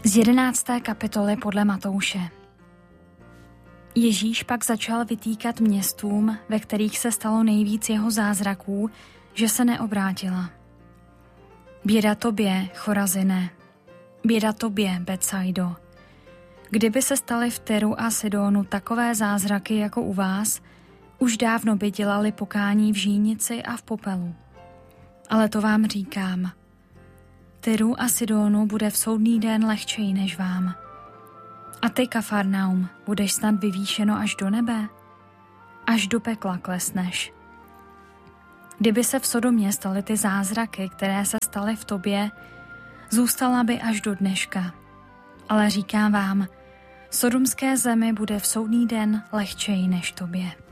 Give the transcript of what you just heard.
Z 11. kapitoly podle Matouše. Ježíš pak začal vytýkat městům, ve kterých se stalo nejvíc jeho zázraků, že se neobrátila. Běda tobě, Chorazine, běda tobě, Betsaido. Kdyby se staly v Tyru a Sidonu takové zázraky jako u vás, už dávno by dělali pokání v žínici a v popelu. Ale to vám říkám, Tyru a Sidonu bude v soudný den lehčej než vám. A ty, Kafarnaum, budeš snad vyvýšeno až do nebe? Až do pekla klesneš. Kdyby se v Sodomě staly ty zázraky, které se staly v tobě, zůstala by až do dneška. Ale říkám vám, sodomské zemi bude v soudný den lehčej než tobě.